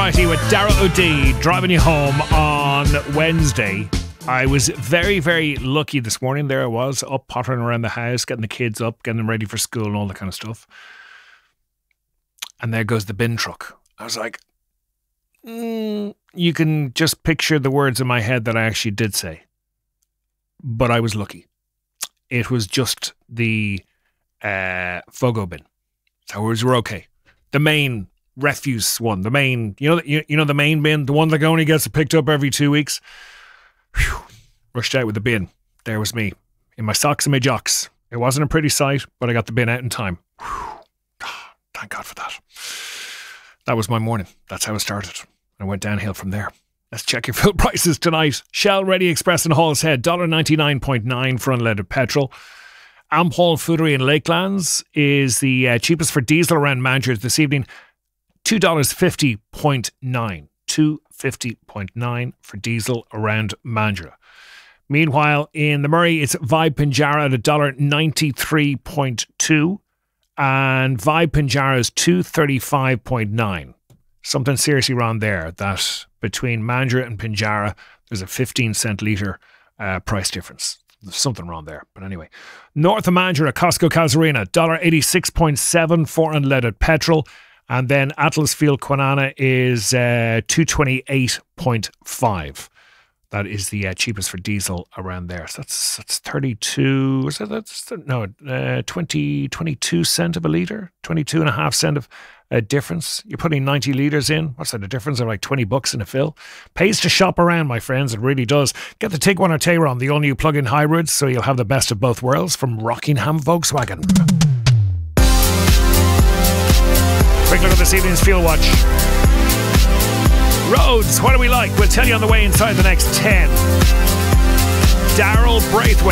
Society with Darrell O'D driving you home on Wednesday. I was very, very lucky this morning. There I was, up pottering around the house, getting the kids up, getting them ready for school and all that kind of stuff. And there goes the bin truck. I was like, you can just picture the words in my head that I actually did say. But I was lucky. It was just the Fogo bin. So we're okay. The main refuse one, the main, you know the main bin, the one that only gets picked up every 2 weeks. Whew. Rushed out with the bin. There was me in my socks and my jocks. It wasn't a pretty sight, but I got the bin out in time. Whew. Thank God for that. That was my morning. That's how it started. I went downhill from there. Let's check your fuel prices tonight. Shell Ready Express in Hall's Head, $1.99.9 for unleaded petrol. Amphall Foodery in Lakelands is the cheapest for diesel around Mangers this evening. $2.50.9. $2.50.9 for diesel around Mandurah. Meanwhile, in the Murray, it's Vibe Pinjarra at $1.93.2 and Vibe Pinjarra is $2.35.9. Something seriously wrong there, that between Mandurah and Pinjarra, there's a 15 cent litre price difference. There's something wrong there. But anyway, north of Mandurah, Costco Casuarina, $1.86.7 for unleaded petrol. And then Atlasfield Quinana is $2.28.5. That is the cheapest for diesel around there. So that's 32. Is that 22 cent of a litre, 22.5 cent of a difference. You're putting 90 litres in. What's that? A difference of like $20 in a fill. Pays to shop around, my friends. It really does. Get the Tiguan or Tayron, the all-new plug-in hybrids, so you'll have the best of both worlds from Rockingham Volkswagen. Quick look at this evening's Fuel Watch. Roads, what do we like? We'll tell you on the way inside the next 10. Daryl Braithwaite.